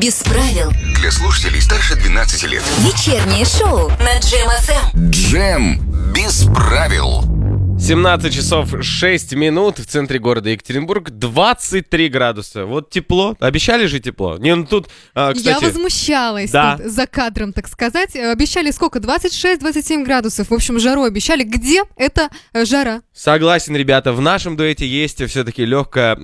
Без правил. Для слушателей старше 12 лет. Вечернее шоу на Джем ФМ. Джем без правил. 17 часов 6 минут в центре города Екатеринбург, 23 градуса. Вот тепло. Обещали же тепло. Не, ну тут, кстати... Я возмущалась тут за кадром, так сказать. Обещали сколько? 26-27 градусов. В общем, жару обещали. Где эта жара? Согласен, ребята. В нашем дуэте есть все-таки легкое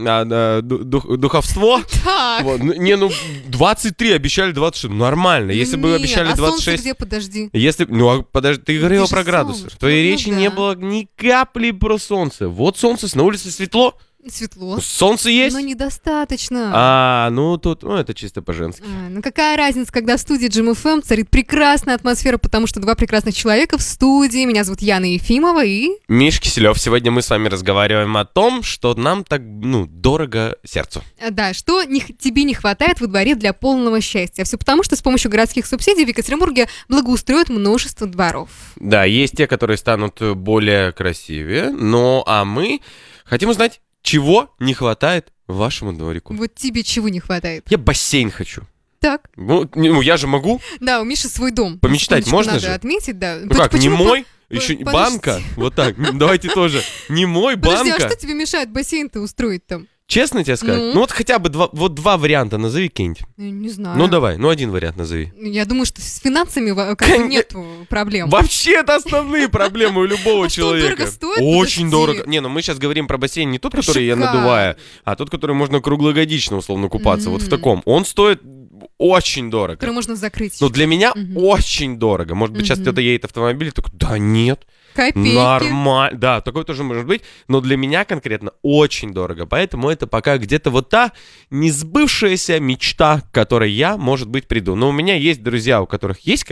духовство. Так. Вот. Не, ну 23 обещали 26. Нормально. Если бы обещали 26... А солнце где, подожди? Если... Ну, подожди, ты говорила про градусы. В твоей речи не было ни капли про солнце. Вот солнце, на улице светло. Светло. Солнце есть? Но недостаточно. Ну тут, это чисто по-женски. Ну какая разница, когда в студии Джем ФМ царит прекрасная атмосфера, потому что два прекрасных человека в студии. Меня зовут Яна Ефимова и... Миш Киселев. Сегодня мы с вами разговариваем о том, что нам так, дорого сердцу. Да, что тебе не хватает во дворе для полного счастья. Все потому, что с помощью городских субсидий в Екатеринбурге благоустроят множество дворов. Да, есть те, которые станут более красивее, а мы хотим узнать, чего не хватает вашему дворику. Вот тебе чего не хватает? Я бассейн хочу. Так. Я же могу. Да, у Миши свой дом. Помечтать можно надо же? отметить, да. Ну как, не мой? Еще банка? Вот так. Давайте тоже. Не мой, банка. Подожди, а что тебе мешает бассейн-то устроить там? Честно тебе сказать? Вот хотя бы два варианта назови какие-нибудь. Не знаю. Давай, один вариант назови. Я думаю, что с финансами нет проблем. Вообще это основные проблемы у любого человека. Дорого стоит? Очень дорого. Мы сейчас говорим про бассейн не тот, который я надуваю, а тот, который можно круглогодично условно купаться. Вот в таком. Он стоит очень дорого. Который можно закрыть. Для меня очень дорого. Может быть, сейчас кто-то едет в автомобиле, такой, да нет. Копейки. Нормально. Да, такое тоже может быть. Но для меня конкретно очень дорого. Поэтому это пока где-то вот та несбывшаяся мечта, к которой я, может быть, приду. Но у меня есть друзья, у которых есть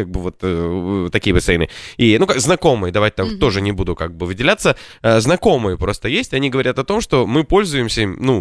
такие бассейны. И, знакомые, давайте там тоже не буду выделяться. Знакомые просто есть. Они говорят о том, что мы пользуемся им,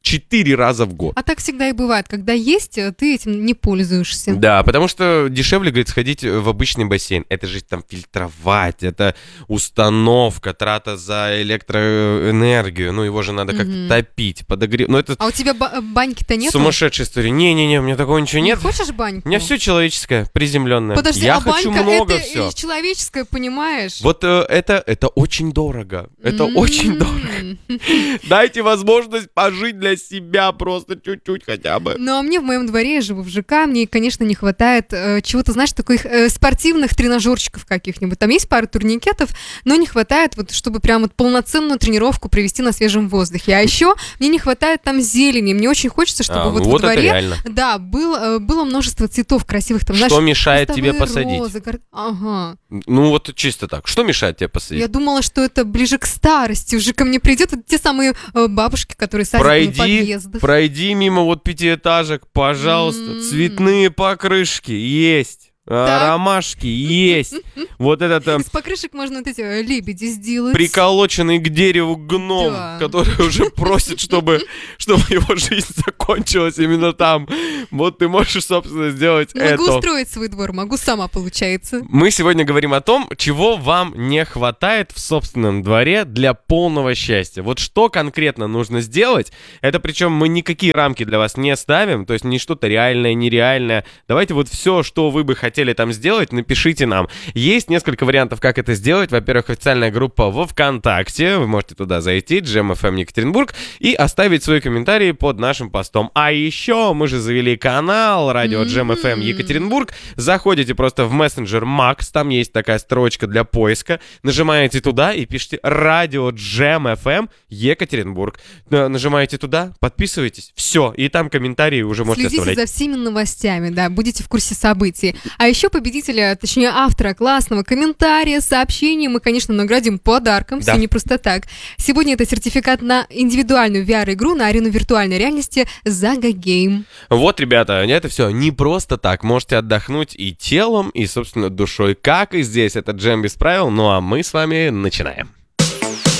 4 раза в год. А так всегда и бывает. Когда есть, ты этим не пользуешься. Да, потому что дешевле, говорит, сходить в обычный бассейн. Это же там фильтровать, это установка, трата за электроэнергию, его же надо как-то топить, подогрев. А у тебя баньки-то нет? Сумасшедшая история. Не, у меня такого ничего нет. Не хочешь баньку? У меня все человеческое, приземленное. Подожди, я банька хочу много это все. Человеческое, понимаешь? Вот это очень дорого. Это очень дорого. Дайте возможность пожить для себя просто чуть-чуть хотя бы. Ну, а мне в моем дворе, я живу в ЖК, мне, конечно, не хватает чего-то, знаешь, таких спортивных тренажерчиков каких-нибудь. Там есть пара турникетов, но не хватает, чтобы прям полноценную тренировку провести на свежем воздухе. А еще мне не хватает там зелени. Мне очень хочется, чтобы во дворе было множество цветов красивых. Там, что мешает тебе посадить? Розы, ага. Чисто так. Что мешает тебе посадить? Я думала, что это ближе к старости. Уже ко мне придет те самые бабушки, которые садят на подъездах. Пройди мимо пятиэтажек, пожалуйста. Цветные покрышки есть. Ромашки есть. Вот этот... Из покрышек можно эти лебеди сделать. Приколоченный к дереву гном, который уже просит, чтобы его жизнь закончилась именно там. Вот ты можешь, собственно, сделать это. Могу устроить свой двор, могу сама, получается. Мы сегодня говорим о том, чего вам не хватает в собственном дворе для полного счастья. Вот что конкретно нужно сделать. Это причем мы никакие рамки для вас не ставим, то есть не что-то реальное, нереальное. Давайте все, что вы бы хотели там сделать, напишите нам. Есть несколько вариантов, как это сделать. Во-первых, официальная группа во ВКонтакте. Вы можете туда зайти, Джем ФМ Екатеринбург, и оставить свои комментарии под нашим постом. А еще мы же завели канал радио Джем ФМ Екатеринбург. Заходите просто в мессенджер Макс, там есть такая строчка для поиска. Нажимаете туда и пишите радио Джем ФМ Екатеринбург. Нажимаете туда, подписывайтесь. Все, и там комментарии уже можете оставлять. Следите за всеми новостями, да, будете в курсе событий. А еще победителя, точнее автора классного комментария, сообщения мы, конечно, наградим подарком, все не просто так. Сегодня это сертификат на индивидуальную VR-игру на арену виртуальной реальности Zaga Game. Вот, ребята, это все не просто так. Можете отдохнуть и телом, и, собственно, душой, как и здесь. Это Джем без правил, а мы с вами начинаем.